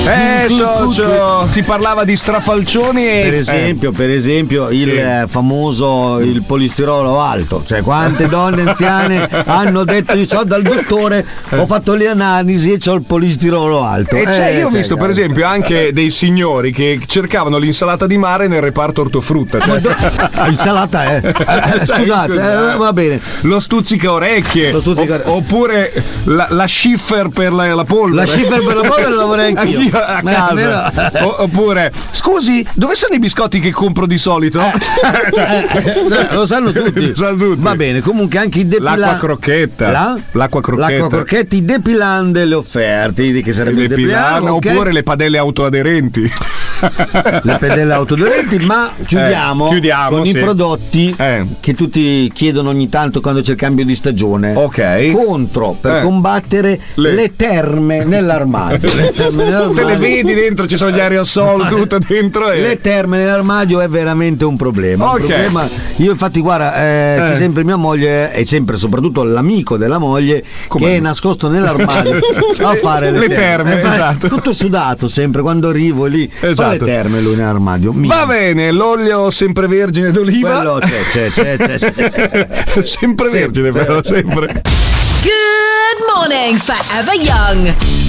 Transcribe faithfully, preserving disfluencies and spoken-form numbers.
Eh, socio, si parlava di strafalcioni e... Per esempio, eh. per esempio il Sì. eh, famoso il polistirolo alto. Cioè, quante donne anziane hanno detto di so dal dottore, ho fatto le analisi e c'ho il polistirolo alto. E c'è, Eh, io ho cioè, visto per cazzo. esempio anche dei signori che cercavano l'insalata di mare nel reparto ortofrutta. Cioè... Insalata è. Eh, scusate, eh, va bene. Lo stuzzica orecchie. Lo stuzzica- O- oppure la, la schiffer per la, la polvere. La schiffer per la polvere la vorrei anch'io. Anch'io a Eh, casa. vero? O- oppure, scusi, dove sono i biscotti che compro di solito? Eh, lo sanno tutti. Lo sanno tutti. Va bene, comunque anche i depilanti. L'acqua crocchetta. La? L'acqua crocchetta. L'acqua crocchetta, i depilante le offerte, di che sarebbe Le il depilano, pilano, ok? oppure le padelle autoaderenti. Le pedelle autoaderenti, ma chiudiamo, Eh, chiudiamo, con sì. i prodotti Eh. che tutti chiedono ogni tanto quando c'è il cambio di stagione. Ok. Contro, per Eh. combattere Le- le, terme nell'armadio. Le terme Te nell'armadio. le vedi dentro, ci sono gli aerosol, tutto dentro. E... Le terme nell'armadio è veramente un problema. Ok. Un problema. Io infatti guarda, eh, c'è Eh. sempre mia moglie e sempre soprattutto l'amico della moglie Come? che è nascosto nell'armadio a fare le, Le terme, E fa- esatto. Tutto sudato sempre quando arrivo lì. Fa le Esatto. terme lui nell'armadio. Mia. Va bene, l'olio semprevergine d'oliva. Quello c'è, c'è, c'è, c'è. Sempre vergine, però, sempre. Good morning, Forever Young.